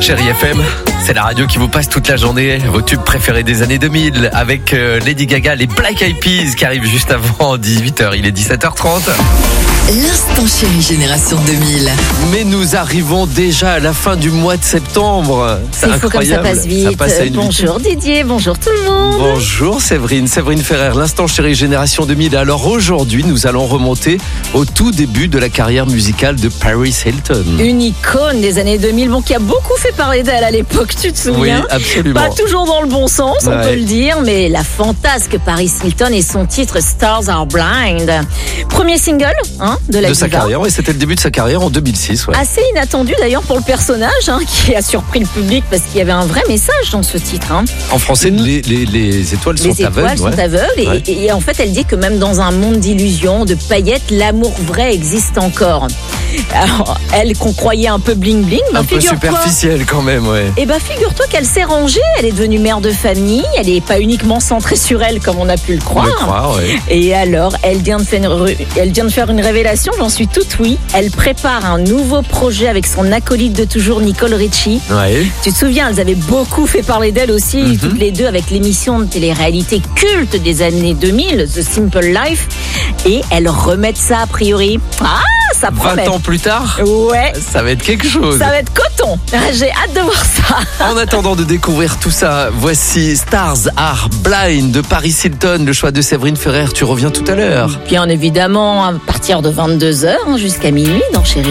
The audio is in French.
Chérie FM, c'est la radio qui vous passe toute la journée vos tubes préférés des années 2000 avec Lady Gaga, les Black Eyed Peas qui arrivent juste avant 18h, il est 17h30. L'instant chérie génération 2000. Mais nous arrivons déjà à la fin du mois de septembre. C'est fou comme ça passe vite. Bonjour Didier, bonjour tout le monde. Bonjour Séverine Ferrer, l'instant chérie génération 2000. Alors aujourd'hui, nous allons remonter au tout début de la carrière musicale de Paris Hilton. Une icône des années 2000, qui a beaucoup fait parler d'elle à l'époque, tu te souviens? Oui, absolument. Pas toujours dans le bon sens, on peut le dire, mais la fantasque Paris Hilton et son titre Stars Are Blind. Premier single, de sa carrière, oui, c'était le début de sa carrière en 2006. Ouais. Assez inattendu d'ailleurs pour le personnage, qui a surpris le public parce qu'il y avait un vrai message dans ce titre. En français, les étoiles sont aveugles. Les étoiles sont aveugles et en fait, elle dit que même dans un monde d'illusions, de paillettes, l'amour vrai existe encore. Alors, elle qu'on croyait un peu bling-bling, un peu superficielle quand même, ouais. Et figure-toi qu'elle s'est rangée, elle est devenue mère de famille, elle n'est pas uniquement centrée sur elle comme on a pu le croire. Et alors, elle vient de faire une révélation, j'en suis toute oui. Elle prépare un nouveau projet avec son acolyte de toujours, Nicole Richie. Ouais. Tu te souviens, elles avaient beaucoup fait parler d'elle aussi, toutes les deux, avec l'émission de télé-réalité culte des années 2000, The Simple Life. Et elles remettent ça a priori. Ça promet. 20 ans plus tard, ouais, ça va être quelque chose. Ça va être coton. J'ai hâte de voir ça. En attendant de découvrir tout ça, voici Stars Are Blind de Paris Hilton, le choix de Séverine Ferrer. Tu reviens tout à l'heure. Bien évidemment, à partir de 22h jusqu'à minuit dans Chérie.